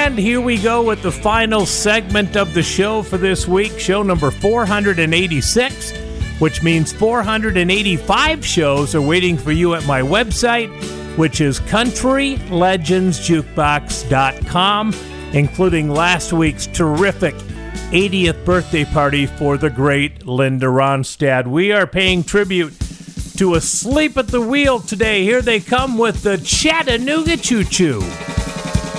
And here we go with the final segment of the show for this week, show number 486, which means 485 shows are waiting for you at my website, which is countrylegendsjukebox.com, including last week's terrific 80th birthday party for the great Linda Ronstadt. We are paying tribute to Asleep at the Wheel today. Here they come with the Chattanooga Choo Choo.